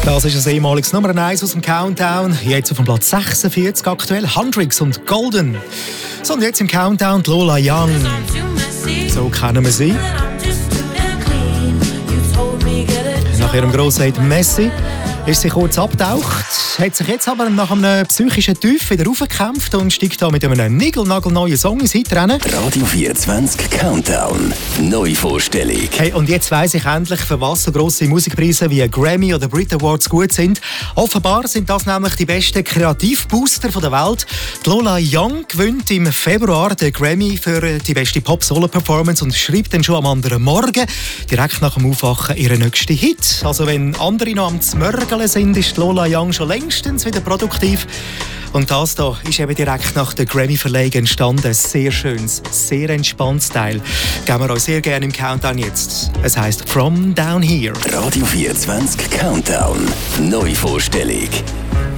Das ist das ehemaliges Nummer 1 aus dem Countdown. Jetzt auf dem Platz 46 aktuell. Hendrix und Golden. So, und jetzt im Countdown die Lola Young. So kennen wir sie. Nach ihrem grossen Hit Messi ist sie kurz abgetaucht, hat sich jetzt aber nach einem psychischen Tief wieder aufgekämpft und steigt da mit einem niegelnagelneuen Song ins Hitrennen. Radio 24 Countdown. Neuvorstellung. Hey, und jetzt weiss ich endlich, für was so grosse Musikpreise wie Grammy oder Brit Awards gut sind. Offenbar sind das nämlich die besten Kreativbooster der Welt. Die Lola Young gewinnt im Februar den Grammy für die beste Pop-Solo-Performance und schreibt dann schon am anderen Morgen, direkt nach dem Aufwachen, ihren nächsten Hit. Also wenn andere noch am Zmörgeln sind, ist Lola Young schon längstens wieder produktiv. Und das hier ist eben direkt nach der Grammy-Verleihung entstanden. Ein sehr schönes, sehr entspanntes Teil. Geben wir euch sehr gerne im Countdown jetzt. Es heisst «From Down Here». Radio 24 Countdown. Neuvorstellung.